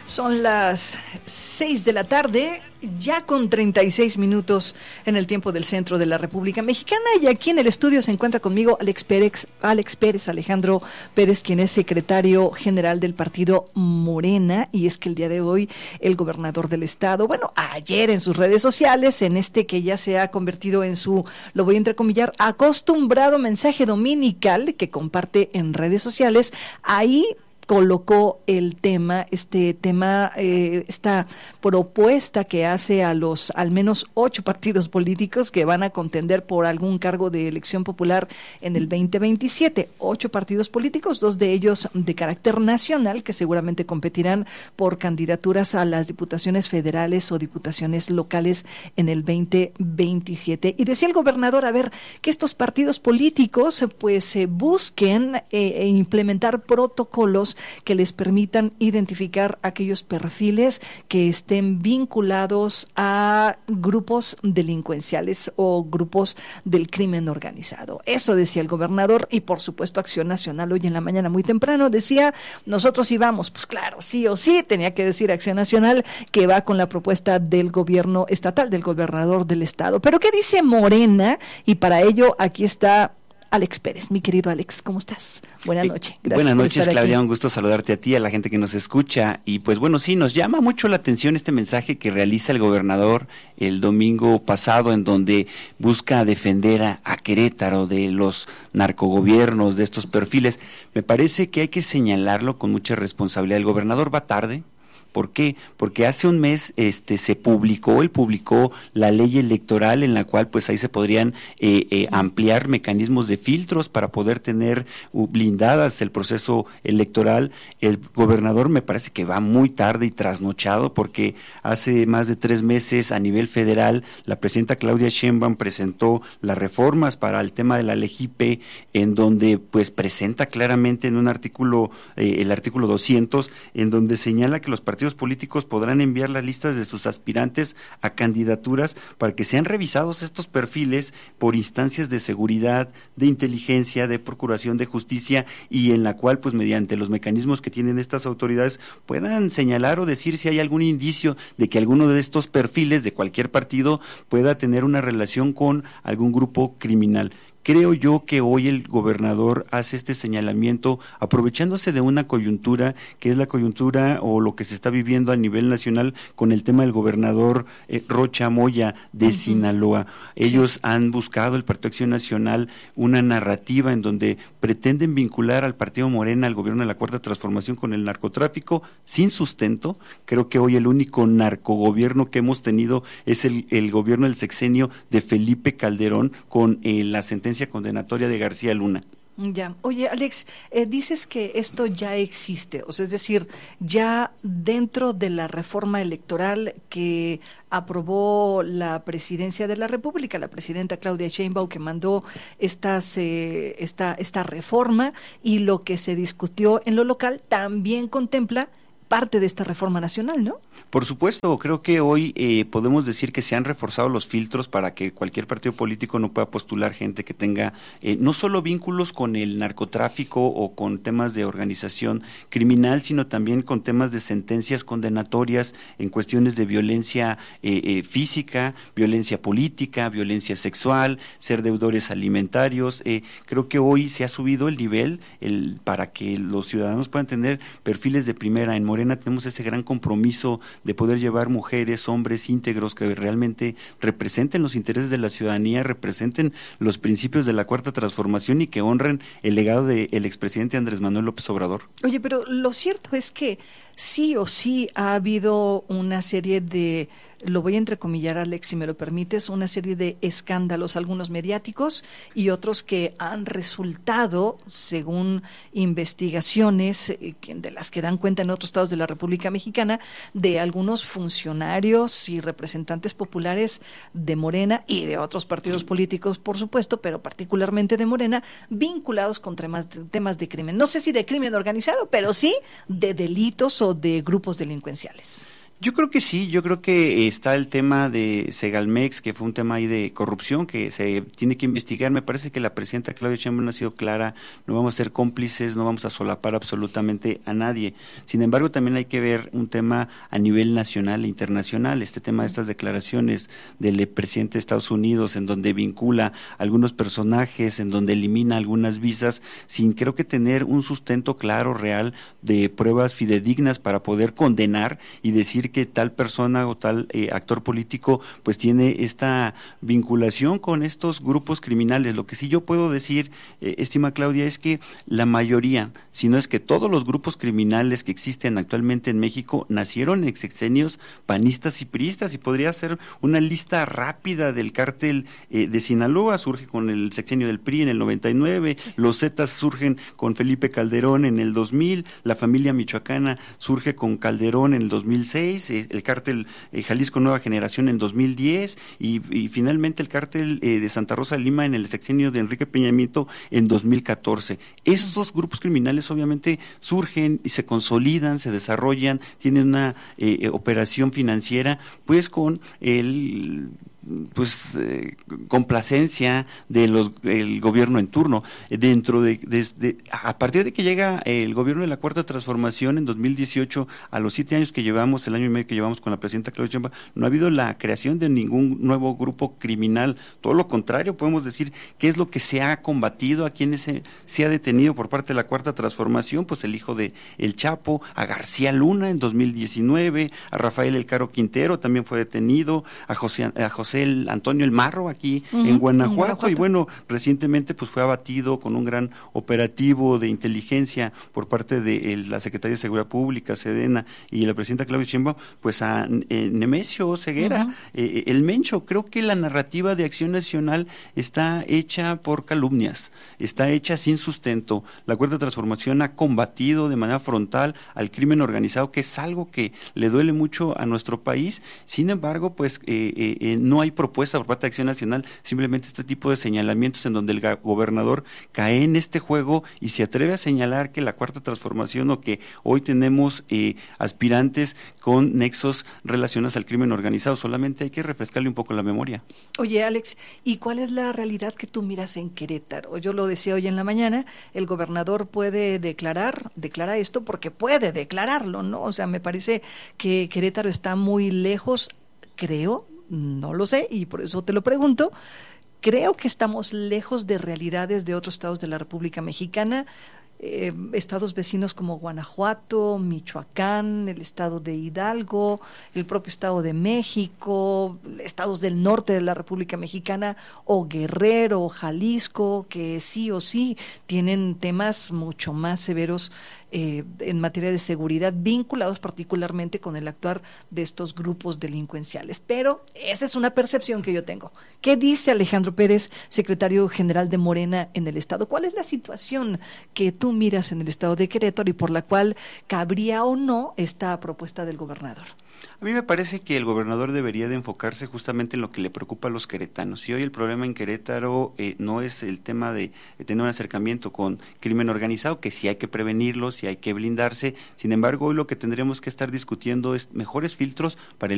Son las 6 de la tarde, ya con 36 minutos en el tiempo del centro de la República Mexicana, y aquí en el estudio se encuentra conmigo Alejandro Pérez, quien es secretario general del partido Morena, y es que el día de hoy el gobernador del estado, ayer en sus redes sociales, en este que ya se ha convertido en su, lo voy a entrecomillar, acostumbrado mensaje dominical que comparte en redes sociales, ahí colocó esta propuesta que hace a los al menos 8 partidos políticos que van a contender por algún cargo de elección popular en el 2027. 8 partidos políticos, 2 de ellos de carácter nacional, que seguramente competirán por candidaturas a las diputaciones federales o diputaciones locales en el 2027. Y decía el gobernador, que estos partidos políticos busquen implementar protocolos que les permitan identificar aquellos perfiles que estén vinculados a grupos delincuenciales o grupos del crimen organizado. Eso decía el gobernador, y por supuesto Acción Nacional hoy en la mañana muy temprano decía, nosotros íbamos, pues claro, sí o sí, tenía que decir Acción Nacional que va con la propuesta del gobierno estatal, del gobernador del estado. Pero ¿qué dice Morena? Y para ello aquí está Alex Pérez. Mi querido Alex, ¿cómo estás? Buenas noches. Buenas noches, Claudia, aquí. Un gusto saludarte a ti, a la gente que nos escucha. Y sí, nos llama mucho la atención este mensaje que realiza el gobernador el domingo pasado, en donde busca defender a Querétaro de los narcogobiernos, de estos perfiles. Me parece que hay que señalarlo con mucha responsabilidad. El gobernador va tarde. ¿Por qué? Porque hace un mes él publicó la ley electoral, en la cual pues ahí se podrían ampliar mecanismos de filtros para poder tener blindadas el proceso electoral. El gobernador me parece que va muy tarde y trasnochado, porque hace más de 3 meses a nivel federal la presidenta Claudia Sheinbaum presentó las reformas para el tema de la LEGIPE, en donde pues presenta claramente en un artículo, el artículo 200, en donde señala que los partidos políticos podrán enviar las listas de sus aspirantes a candidaturas para que sean revisados estos perfiles por instancias de seguridad, de inteligencia, de procuración de justicia, y en la cual pues mediante los mecanismos que tienen estas autoridades puedan señalar o decir si hay algún indicio de que alguno de estos perfiles de cualquier partido pueda tener una relación con algún grupo criminal. Creo yo que hoy el gobernador hace este señalamiento aprovechándose de una coyuntura que es la coyuntura o lo que se está viviendo a nivel nacional con el tema del gobernador Rocha Moya de Sinaloa. Ellos han buscado, el Partido Acción Nacional, una narrativa en donde pretenden vincular al Partido Morena, al gobierno de la Cuarta Transformación, con el narcotráfico sin sustento. Creo que hoy el único narcogobierno que hemos tenido es el gobierno del sexenio de Felipe Calderón, con la sentencia condenatoria de García Luna. Ya. Oye, Alex, dices que esto ya existe, es decir, ya dentro de la reforma electoral que aprobó la presidencia de la República, la presidenta Claudia Sheinbaum, que mandó esta reforma, y lo que se discutió en lo local también contempla parte de esta reforma nacional, ¿no? Por supuesto, creo que hoy podemos decir que se han reforzado los filtros para que cualquier partido político no pueda postular gente que tenga no solo vínculos con el narcotráfico o con temas de organización criminal, sino también con temas de sentencias condenatorias en cuestiones de violencia física, violencia política, violencia sexual, ser deudores alimentarios. Creo que hoy se ha subido el nivel para que los ciudadanos puedan tener perfiles de primera. En Morena tenemos ese gran compromiso de poder llevar mujeres, hombres íntegros que realmente representen los intereses de la ciudadanía, representen los principios de la Cuarta Transformación y que honren el legado del expresidente Andrés Manuel López Obrador. Oye, pero lo cierto es que sí o sí ha habido una serie de, lo voy a entrecomillar, Alex, si me lo permites, una serie de escándalos, algunos mediáticos y otros que han resultado, según investigaciones de las que dan cuenta en otros estados de la República Mexicana, de algunos funcionarios y representantes populares de Morena y de otros partidos políticos, por supuesto, pero particularmente de Morena, vinculados con temas de crimen. No sé si de crimen organizado, pero sí de delitos o de grupos delincuenciales. Yo creo que sí, yo creo que está el tema de Segalmex, que fue un tema ahí de corrupción que se tiene que investigar. Me parece que la presidenta Claudia Sheinbaum ha sido clara, no vamos a ser cómplices, no vamos a solapar absolutamente a nadie. Sin embargo, también hay que ver un tema a nivel nacional e internacional, este tema de estas declaraciones del presidente de Estados Unidos, en donde vincula a algunos personajes, en donde elimina algunas visas, sin creo que tener un sustento claro, real, de pruebas fidedignas para poder condenar y decir que tal persona o tal actor político pues tiene esta vinculación con estos grupos criminales. Lo que sí yo puedo decir, estima Claudia, es que la mayoría, si no es que todos los grupos criminales que existen actualmente en México nacieron en sexenios panistas y priistas, y podría ser una lista rápida del cártel de Sinaloa, surge con el sexenio del PRI en el 99, los Zetas surgen con Felipe Calderón en el 2000, la familia michoacana surge con Calderón en el 2006, el cártel Jalisco Nueva Generación en 2010 y finalmente el cártel de Santa Rosa de Lima en el sexenio de Enrique Peña Nieto en 2014. Estos grupos criminales obviamente surgen y se consolidan, se desarrollan, tienen una operación financiera pues con el complacencia de el gobierno en turno. A partir de que llega el gobierno de la Cuarta Transformación en 2018, a los 7 años que llevamos, el año y medio que llevamos con la presidenta Claudia Sheinbaum, no ha habido la creación de ningún nuevo grupo criminal. Todo lo contrario, podemos decir qué es lo que se ha combatido, a quienes se ha detenido por parte de la Cuarta Transformación, pues el hijo de El Chapo, a García Luna en 2019, a Rafael El Caro Quintero también fue detenido, a José Antonio El Marro aquí en Guanajuato, y bueno, recientemente pues fue abatido con un gran operativo de inteligencia por parte de la Secretaría de Seguridad Pública, Sedena, y la presidenta Claudia Sheinbaum, pues a Nemesio Ceguera, el Mencho. Creo que la narrativa de Acción Nacional está hecha por calumnias, está hecha sin sustento. La Cuarta Transformación ha combatido de manera frontal al crimen organizado, que es algo que le duele mucho a nuestro país. Sin embargo, pues no hay propuesta por parte de Acción Nacional, simplemente este tipo de señalamientos en donde el gobernador cae en este juego y se atreve a señalar que la Cuarta Transformación o que hoy tenemos aspirantes con nexos relacionados al crimen organizado. Solamente hay que refrescarle un poco la memoria. Oye, Alex, ¿y cuál es la realidad que tú miras en Querétaro? Yo lo decía hoy en la mañana, el gobernador puede declara esto porque puede declararlo, ¿no? O sea, me parece que Querétaro está muy lejos, creo, no lo sé y por eso te lo pregunto. Creo que estamos lejos de realidades de otros estados de la República Mexicana, estados vecinos como Guanajuato, Michoacán, el estado de Hidalgo, el propio estado de México, estados del norte de la República Mexicana, o Guerrero, o Jalisco, que sí o sí tienen temas mucho más severos en materia de seguridad, vinculados particularmente con el actuar de estos grupos delincuenciales. Pero esa es una percepción que yo tengo. ¿Qué dice Alejandro Pérez, secretario general de Morena en el estado? ¿Cuál es la situación que tú miras en el estado de Querétaro y por la cual cabría o no esta propuesta del gobernador? A mí me parece que el gobernador debería de enfocarse justamente en lo que le preocupa a los queretanos. Si hoy el problema en Querétaro no es el tema de tener un acercamiento con crimen organizado, que sí hay que prevenirlo, sí hay que blindarse. Sin embargo, hoy lo que tendremos que estar discutiendo es mejores filtros para el